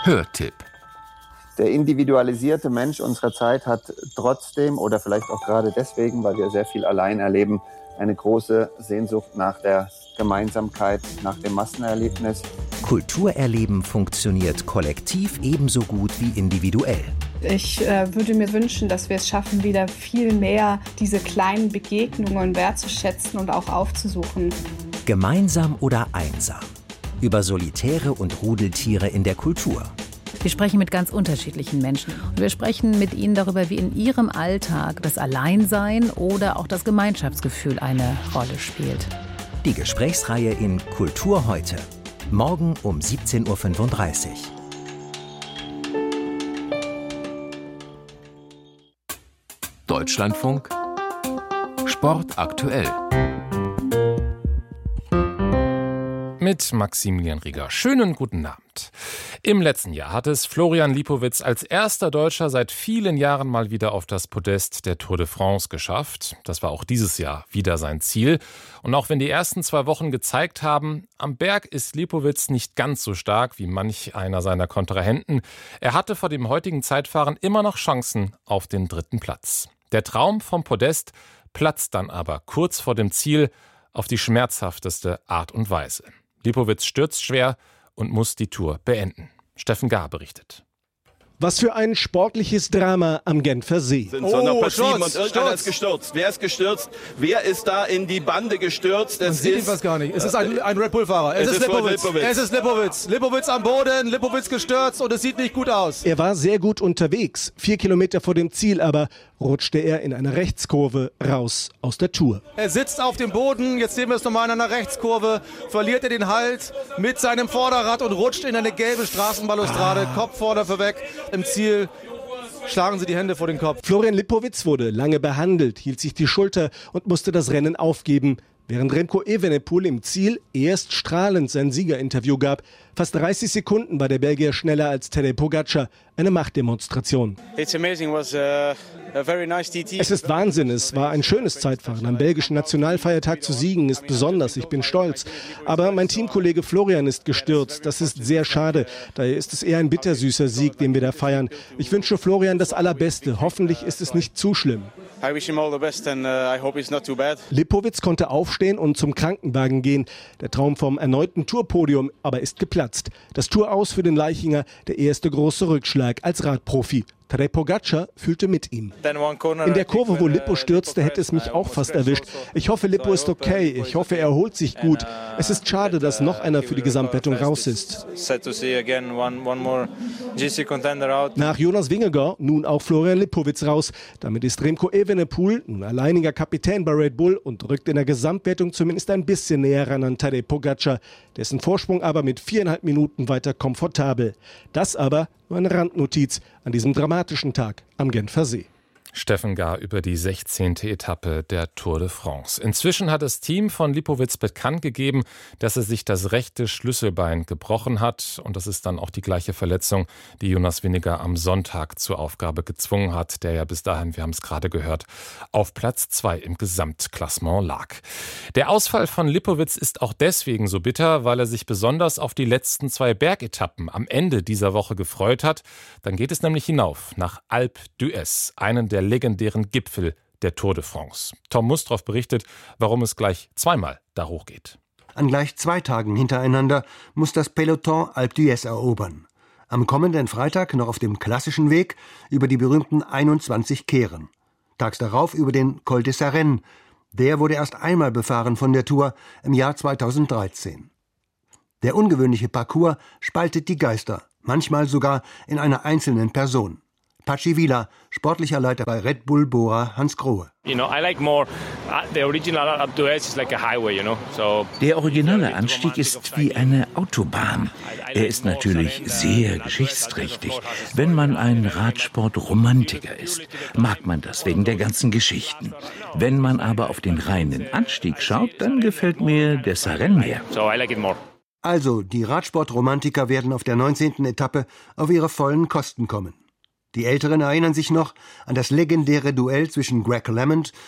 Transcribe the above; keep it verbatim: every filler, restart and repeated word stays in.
Hörtipp. Der individualisierte Mensch unserer Zeit hat trotzdem oder vielleicht auch gerade deswegen, weil wir sehr viel allein erleben, eine große Sehnsucht nach der Gemeinsamkeit, nach dem Massenerlebnis. Kulturerleben funktioniert kollektiv ebenso gut wie individuell. Ich äh, würde mir wünschen, dass wir es schaffen, wieder viel mehr diese kleinen Begegnungen wertzuschätzen und auch aufzusuchen. Gemeinsam oder einsam. Über Solitäre und Rudeltiere in der Kultur. Wir sprechen mit ganz unterschiedlichen Menschen. Und wir sprechen mit ihnen darüber, wie in ihrem Alltag das Alleinsein oder auch das Gemeinschaftsgefühl eine Rolle spielt. Die Gesprächsreihe in Kultur heute. Morgen um siebzehn Uhr fünfunddreißig. Deutschlandfunk Sport aktuell. Mit Maximilian Rieger. Schönen guten Abend. Im letzten Jahr hat es Florian Lipowitz als erster Deutscher seit vielen Jahren mal wieder auf das Podest der Tour de France geschafft. Das war auch dieses Jahr wieder sein Ziel. Und auch wenn die ersten zwei Wochen gezeigt haben, am Berg ist Lipowitz nicht ganz so stark wie manch einer seiner Kontrahenten. Er hatte vor dem heutigen Zeitfahren immer noch Chancen auf den dritten Platz. Der Traum vom Podest platzt dann aber kurz vor dem Ziel auf die schmerzhafteste Art und Weise. Lipowitz stürzt schwer und muss die Tour beenden. Steffen Gahr berichtet. Was für ein sportliches Drama am Genfer See. Sind so oh, Sturz, und irgendeiner ist gestürzt. Wer ist gestürzt? Wer ist da in die Bande gestürzt? Es Man sieht ihn fast gar nicht. Es ist ein, ein Red Bull-Fahrer. Es, es, ist Lipowitz. Lipowitz. Es ist Lipowitz. Lipowitz am Boden, Lipowitz gestürzt und es sieht nicht gut aus. Er war sehr gut unterwegs. Vier Kilometer vor dem Ziel aber rutschte er in einer Rechtskurve raus aus der Tour. Er sitzt auf dem Boden, jetzt sehen wir es nochmal in einer Rechtskurve, verliert er den Halt mit seinem Vorderrad und rutscht in eine gelbe Straßenbalustrade, ah. Kopf vorne vorweg. Im Ziel schlagen sie die Hände vor den Kopf. Florian Lipowitz wurde lange behandelt, hielt sich die Schulter und musste das Rennen aufgeben. Während Remco Evenepoel im Ziel erst strahlend sein Siegerinterview gab, fast dreißig Sekunden war der Belgier schneller als Tadej Pogačar. Eine Machtdemonstration. Es ist Wahnsinn, es war ein schönes Zeitfahren. Am belgischen Nationalfeiertag zu siegen ist besonders, ich bin stolz. Aber mein Teamkollege Florian ist gestürzt, das ist sehr schade. Daher ist es eher ein bittersüßer Sieg, den wir da feiern. Ich wünsche Florian das Allerbeste, hoffentlich ist es nicht zu schlimm. Lipowitz konnte aufstehen und zum Krankenwagen gehen. Der Traum vom erneuten Tourpodium aber ist geplatzt. Das Tour aus für den Leichinger, der erste große Rückschlag als Radprofi. Tadej Pogačar fühlte mit ihm. In der Kurve, wo Lippo stürzte, hätte es mich auch fast erwischt. Ich hoffe, Lippo ist okay. Ich hoffe, er erholt sich gut. Es ist schade, dass noch einer für die Gesamtwertung raus ist. Nach Jonas Vingegaard nun auch Florian Lipowitz raus. Damit ist Remco Evenepoel nun alleiniger Kapitän bei Red Bull und rückt in der Gesamtwertung zumindest ein bisschen näher ran an Tadej Pogačar. Dessen Vorsprung aber mit viereinhalb Minuten weiter komfortabel. Das aber nur eine Randnotiz an diesem dramatischen Tag am Genfer See. Steffen Gahr über die sechzehnte Etappe der Tour de France. Inzwischen hat das Team von Lipowitz bekannt gegeben, dass er sich das rechte Schlüsselbein gebrochen hat. Und das ist dann auch die gleiche Verletzung, die Jonas Vingegaard am Sonntag zur Aufgabe gezwungen hat, der ja bis dahin, wir haben es gerade gehört, auf Platz zwei im Gesamtklassement lag. Der Ausfall von Lipowitz ist auch deswegen so bitter, weil er sich besonders auf die letzten zwei Bergetappen am Ende dieser Woche gefreut hat. Dann geht es nämlich hinauf nach Alpe d'Huez, einen der legendären Gipfel der Tour de France. Tom Mustroff berichtet, warum es gleich zweimal da hochgeht. An gleich zwei Tagen hintereinander muss das Peloton Alpe d'Huez erobern. Am kommenden Freitag noch auf dem klassischen Weg über die berühmten einundzwanzig Kehren. Tags darauf über den Col de Sarenne. Der wurde erst einmal befahren von der Tour im Jahr zweitausenddreizehn. Der ungewöhnliche Parcours spaltet die Geister, manchmal sogar in einer einzelnen Person. Pachi Vila, sportlicher Leiter bei Red Bull Bora Hansgrohe. Der originale Anstieg ist wie eine Autobahn. Er ist natürlich sehr geschichtsträchtig. Wenn man ein Radsport-Romantiker ist, mag man das wegen der ganzen Geschichten. Wenn man aber auf den reinen Anstieg schaut, dann gefällt mir der Sarenne mehr. Also, die Radsport-Romantiker werden auf der neunzehnten Etappe auf ihre vollen Kosten kommen. Die Älteren erinnern sich noch an das legendäre Duell zwischen Greg LeMond